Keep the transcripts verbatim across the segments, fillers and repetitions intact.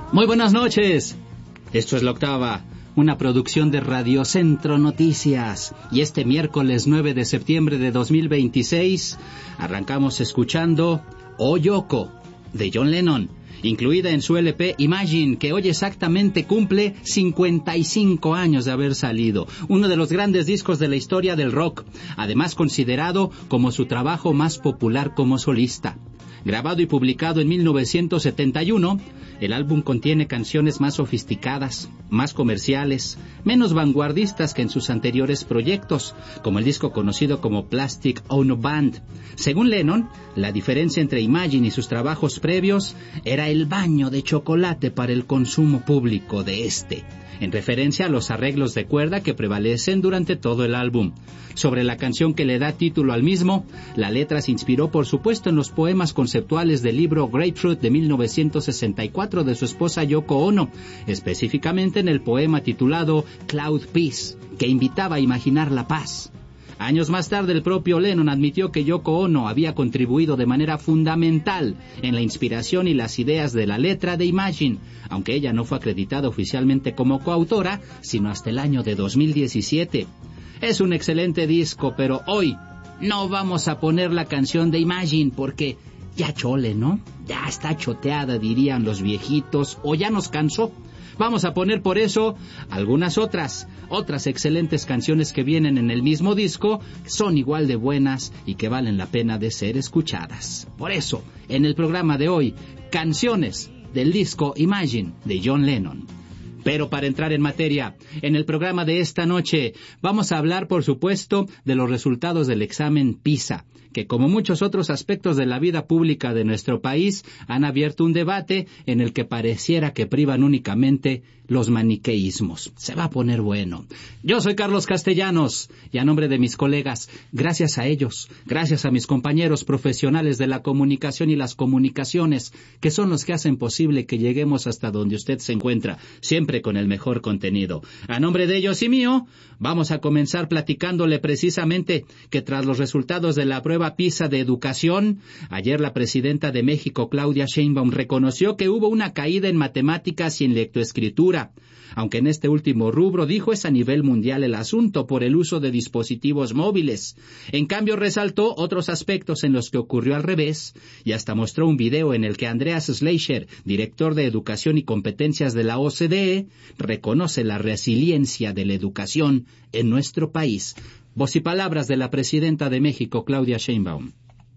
Muy buenas noches. Esto es La Octava, una producción de Radio Centro Noticias. Y este miércoles nueve de septiembre de dos mil veintiséis arrancamos escuchando Oh Yoko, de John Lennon, incluida en su L P Imagine, que hoy exactamente cumple cincuenta y cinco años de haber salido. Uno de los grandes discos de la historia del rock, además considerado como su trabajo más popular como solista. Grabado y publicado en mil novecientos setenta y uno, el álbum contiene canciones más sofisticadas, más comerciales, menos vanguardistas que en sus anteriores proyectos, como el disco conocido como Plastic Ono Band. Según Lennon, la diferencia entre Imagine y sus trabajos previos era el baño de chocolate para el consumo público de este, en referencia a los arreglos de cuerda que prevalecen durante todo el álbum. Sobre la canción que le da título al mismo, la letra se inspiró por supuesto en los poemas conceptuales del libro Grapefruit de mil novecientos sesenta y cuatro de su esposa Yoko Ono, específicamente en el poema titulado Cloud Peace, que invitaba a imaginar la paz. Años más tarde, el propio Lennon admitió que Yoko Ono había contribuido de manera fundamental en la inspiración y las ideas de la letra de Imagine, aunque ella no fue acreditada oficialmente como coautora, sino hasta el año de dos mil diecisiete. Es un excelente disco, pero hoy no vamos a poner la canción de Imagine porque ya chole, ¿no? Ya está choteada, dirían los viejitos, o ya nos cansó. Vamos a poner por eso algunas otras, otras excelentes canciones que vienen en el mismo disco, son igual de buenas y que valen la pena de ser escuchadas. Por eso, en el programa de hoy, canciones del disco Imagine de John Lennon. Pero para entrar en materia, en el programa de esta noche vamos a hablar, por supuesto, de los resultados del examen PISA, que como muchos otros aspectos de la vida pública de nuestro país han abierto un debate en el que pareciera que privan únicamente los maniqueísmos. Se va a poner bueno. Yo soy Carlos Castellanos y a nombre de mis colegas, gracias a ellos, gracias a mis compañeros profesionales de la comunicación y las comunicaciones, que son los que hacen posible que lleguemos hasta donde usted se encuentra, siempre con el mejor contenido. A nombre de ellos y mío, vamos a comenzar platicándole precisamente que tras los resultados de la prueba PISA de educación, ayer la presidenta de México, Claudia Sheinbaum, reconoció que hubo una caída en matemáticas y en lectoescritura, aunque en este último rubro, dijo, es a nivel mundial el asunto por el uso de dispositivos móviles. En cambio, resaltó otros aspectos en los que ocurrió al revés y hasta mostró un video en el que Andreas Schleicher, director de Educación y Competencias de la O C D E, reconoce la resiliencia de la educación en nuestro país. Voz y palabras de la presidenta de México, Claudia Sheinbaum.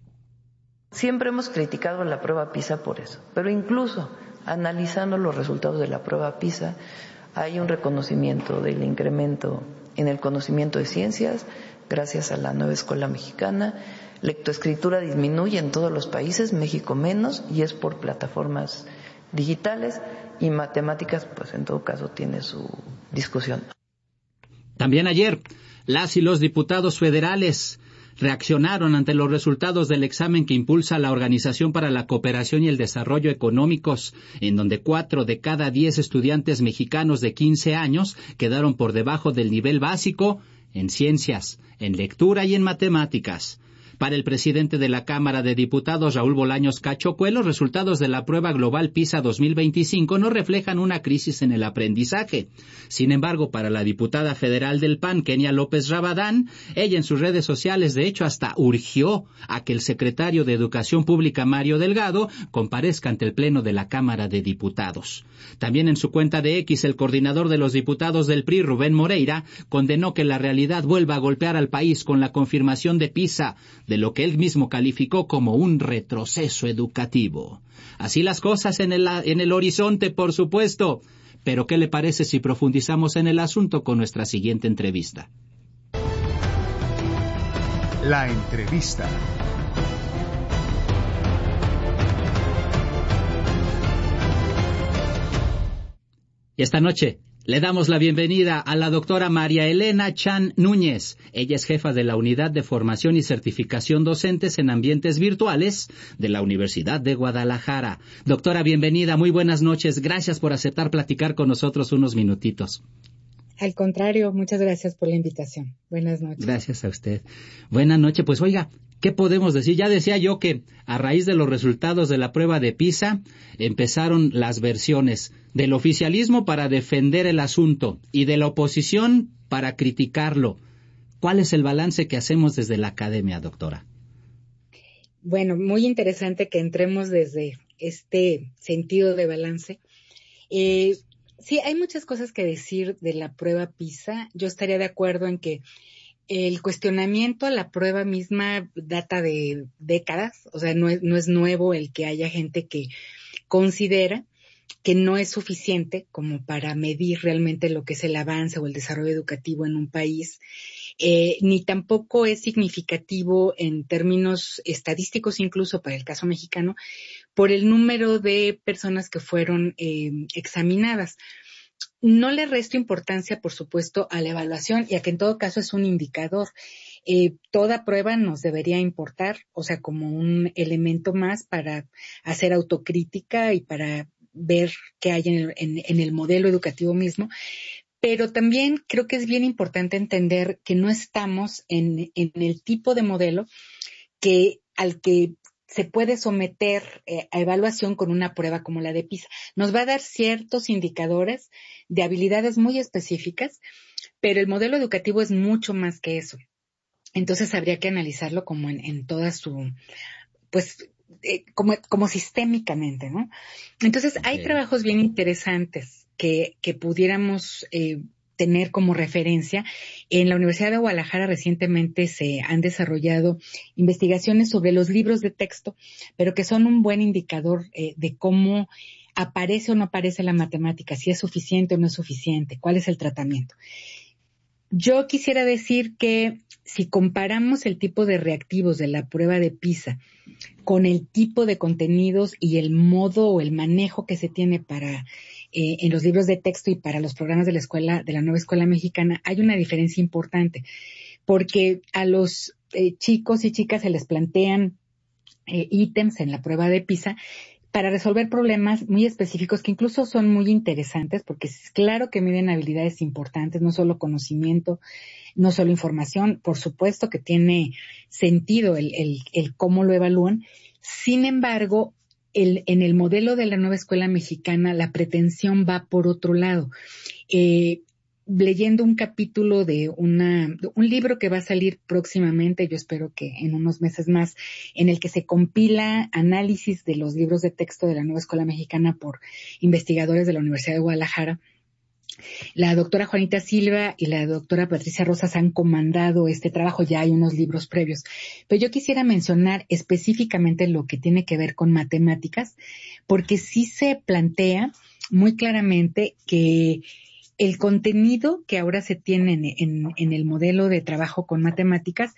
Siempre hemos criticado la prueba PISA por eso, pero incluso analizando los resultados de la prueba PISA, hay un reconocimiento del incremento en el conocimiento de ciencias gracias a la nueva escuela mexicana. Lectoescritura disminuye en todos los países, México menos, y es por plataformas digitales, y matemáticas, pues en todo caso tiene su discusión. También ayer, las y los diputados federales reaccionaron ante los resultados del examen que impulsa la Organización para la Cooperación y el Desarrollo Económicos, en donde cuatro de cada diez estudiantes mexicanos de quince años quedaron por debajo del nivel básico en ciencias, en lectura y en matemáticas. Para el presidente de la Cámara de Diputados, Raúl Bolaños Cachocué, los resultados de la prueba global PISA dos mil veinticinco no reflejan una crisis en el aprendizaje. Sin embargo, para la diputada federal del P A N, Kenia López Rabadán, ella en sus redes sociales, de hecho, hasta urgió a que el secretario de Educación Pública, Mario Delgado, comparezca ante el Pleno de la Cámara de Diputados. También en su cuenta de X, el coordinador de los diputados del P R I, Rubén Moreira, condenó que la realidad vuelva a golpear al país con la confirmación de PISA, de lo que él mismo calificó como un retroceso educativo. Así las cosas en el, en el horizonte, por supuesto. Pero ¿qué le parece si profundizamos en el asunto con nuestra siguiente entrevista? La entrevista. Y esta noche le damos la bienvenida a la doctora María Elena Chan Núñez. Ella es jefa de la Unidad de Formación y Certificación Docentes en Ambientes Virtuales de la Universidad de Guadalajara. Doctora, bienvenida, muy buenas noches. Gracias por aceptar platicar con nosotros unos minutitos. Al contrario, muchas gracias por la invitación. Buenas noches. Gracias a usted. Buenas noches. Pues oiga, ¿Qué podemos decir? Ya decía yo que a raíz de los resultados de la prueba de PISA empezaron las versiones del oficialismo para defender el asunto y de la oposición para criticarlo. ¿Cuál es el balance que hacemos desde la academia, doctora? Bueno, muy interesante que entremos desde este sentido de balance. Eh, sí, hay muchas cosas que decir de la prueba PISA. Yo estaría de acuerdo en que el cuestionamiento a la prueba misma data de décadas, o sea, no es, no es nuevo el que haya gente que considera que no es suficiente como para medir realmente lo que es el avance o el desarrollo educativo en un país, eh, ni tampoco es significativo en términos estadísticos, incluso para el caso mexicano, por el número de personas que fueron eh, examinadas. No le resto importancia, por supuesto, a la evaluación y a que en todo caso es un indicador. Eh, toda prueba nos debería importar, o sea, como un elemento más para hacer autocrítica y para ver qué hay en el, en, en el modelo educativo mismo. Pero también creo que es bien importante entender que no estamos en, en el tipo de modelo que al que se puede someter eh, a evaluación con una prueba como la de PISA. Nos va a dar ciertos indicadores de habilidades muy específicas, pero el modelo educativo es mucho más que eso. Entonces habría que analizarlo como en, en toda su, pues, eh, como, como sistémicamente, ¿no? Entonces hay Okay. trabajos bien interesantes que, que pudiéramos eh, tener como referencia. En la Universidad de Guadalajara recientemente se han desarrollado investigaciones sobre los libros de texto, pero que son un buen indicador eh, de cómo aparece o no aparece la matemática, si es suficiente o no es suficiente, cuál es el tratamiento. Yo quisiera decir que si comparamos el tipo de reactivos de la prueba de PISA con el tipo de contenidos y el modo o el manejo que se tiene para eh, en los libros de texto y para los programas de la escuela, de la nueva escuela mexicana, hay una diferencia importante, porque a los eh, chicos y chicas se les plantean eh, ítems en la prueba de PISA para resolver problemas muy específicos que incluso son muy interesantes, porque es claro que miden habilidades importantes, no solo conocimiento, no solo información, por supuesto que tiene sentido el, el, el cómo lo evalúan. Sin embargo, el, en el modelo de la nueva escuela mexicana, la pretensión va por otro lado. Eh, leyendo un capítulo de una, de un libro que va a salir próximamente, yo espero que en unos meses más, en el que se compila análisis de los libros de texto de la nueva escuela mexicana por investigadores de la Universidad de Guadalajara. La doctora Juanita Silva y la doctora Patricia Rosas han comandado este trabajo, ya hay unos libros previos. Pero yo quisiera mencionar específicamente lo que tiene que ver con matemáticas, porque sí se plantea muy claramente que el contenido que ahora se tiene en, en, en el modelo de trabajo con matemáticas,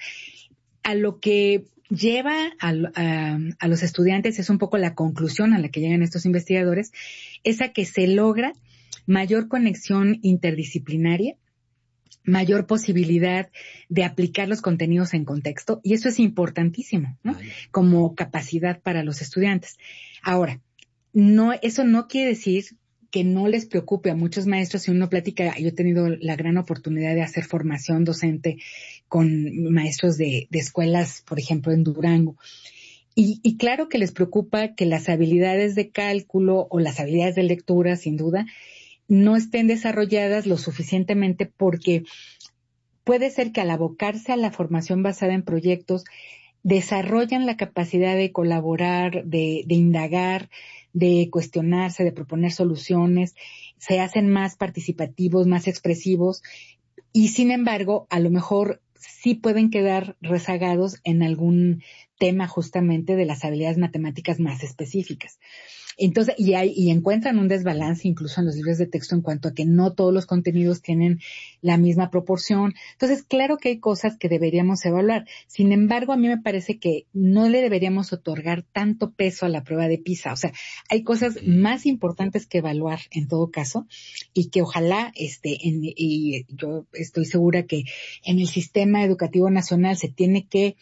a lo que lleva a, a, a los estudiantes, es un poco la conclusión a la que llegan estos investigadores, es a que se logra mayor conexión interdisciplinaria, mayor posibilidad de aplicar los contenidos en contexto, y eso es importantísimo, ¿no? Como capacidad para los estudiantes. Ahora, no, eso no quiere decir que no les preocupe a muchos maestros. Si uno platica, yo he tenido la gran oportunidad de hacer formación docente con maestros de, de escuelas, por ejemplo, en Durango. Y, y claro que les preocupa que las habilidades de cálculo o las habilidades de lectura, sin duda, no estén desarrolladas lo suficientemente, porque puede ser que al abocarse a la formación basada en proyectos, desarrollan la capacidad de colaborar, de, de indagar, de cuestionarse, de proponer soluciones, se hacen más participativos, más expresivos, y sin embargo, a lo mejor sí pueden quedar rezagados en algún tema justamente de las habilidades matemáticas más específicas. Entonces, y hay, y encuentran un desbalance incluso en los libros de texto en cuanto a que no todos los contenidos tienen la misma proporción. Entonces, claro que hay cosas que deberíamos evaluar. Sin embargo, a mí me parece que no le deberíamos otorgar tanto peso a la prueba de PISA. O sea, hay cosas más importantes que evaluar en todo caso, y que ojalá, este, en, y yo estoy segura que en el sistema educativo nacional se tiene que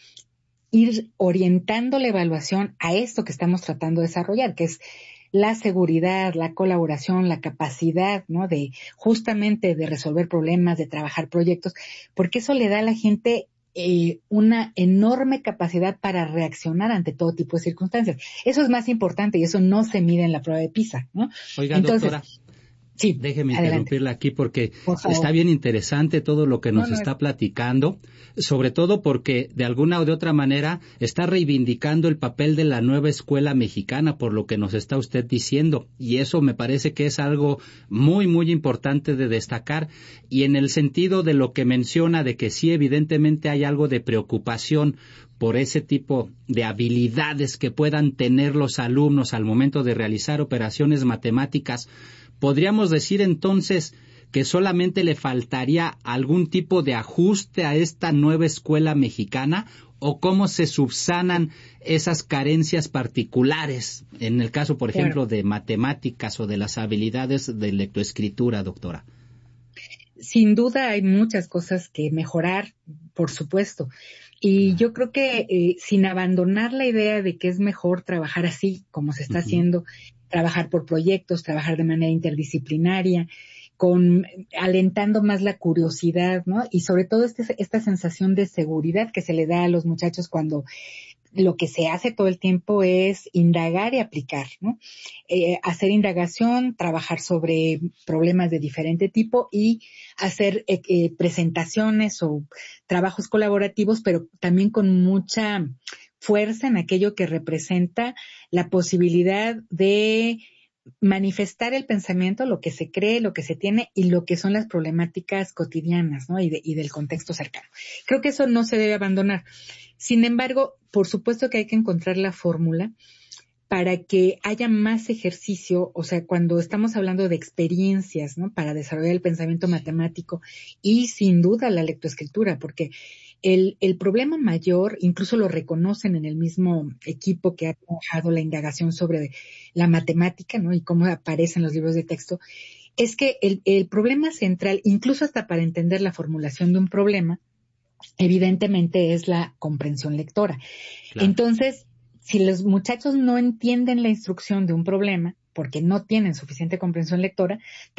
ir orientando la evaluación a esto que estamos tratando de desarrollar, que es la seguridad, la colaboración, la capacidad, ¿no? De justamente de resolver problemas, de trabajar proyectos, porque eso le da a la gente eh, una enorme capacidad para reaccionar ante todo tipo de circunstancias. Eso es más importante y eso no se mide en la prueba de PISA, ¿no? Oiga, Entonces, doctora. Sí, déjeme adelante. interrumpirla aquí porque Por favor. Está bien interesante todo lo que nos no, no, está platicando, sobre todo porque de alguna o de otra manera está reivindicando el papel de la nueva escuela mexicana por lo que nos está usted diciendo, y eso me parece que es algo muy muy importante de destacar, y en el sentido de lo que menciona de que sí evidentemente hay algo de preocupación por ese tipo de habilidades que puedan tener los alumnos al momento de realizar operaciones matemáticas. ¿Podríamos decir entonces que solamente le faltaría algún tipo de ajuste a esta nueva escuela mexicana, o cómo se subsanan esas carencias particulares en el caso, por ejemplo, claro, de matemáticas o de las habilidades de lectoescritura, doctora? Sin duda hay muchas cosas que mejorar, por supuesto. Y yo creo que eh, sin abandonar la idea de que es mejor trabajar así, como se está uh-huh. haciendo, trabajar por proyectos, trabajar de manera interdisciplinaria, con alentando más la curiosidad, ¿no? Y sobre todo este, esta sensación de seguridad que se le da a los muchachos cuando lo que se hace todo el tiempo es indagar y aplicar, ¿no? Eh, hacer indagación, trabajar sobre problemas de diferente tipo y hacer eh, eh, presentaciones o trabajos colaborativos, pero también con mucha fuerza en aquello que representa la posibilidad de manifestar el pensamiento, lo que se cree, lo que se tiene y lo que son las problemáticas cotidianas, ¿no? Y, de, y del contexto cercano. Creo que eso no se debe abandonar. Sin embargo, por supuesto que hay que encontrar la fórmula para que haya más ejercicio, o sea, cuando estamos hablando de experiencias, ¿no? Para desarrollar el pensamiento matemático y sin duda la lectoescritura, porque el, el problema mayor, incluso lo reconocen en el mismo equipo que ha trabajado la indagación sobre la matemática, ¿no? Y cómo aparece en los libros de texto, es que el, el problema central, incluso hasta para entender la formulación de un problema, evidentemente es la comprensión lectora. Claro. Entonces, si los muchachos no entienden la instrucción de un problema, porque no tienen suficiente comprensión lectora,